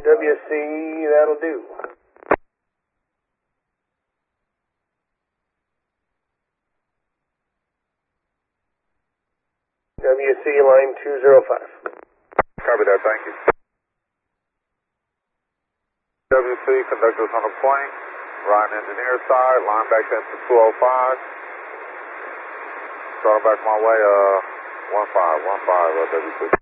WC, that'll do. WC line 205. Copy that, thank you. WC, conductors on the plane, right engineer side, line back into 205. Starting back my way, 15, WC.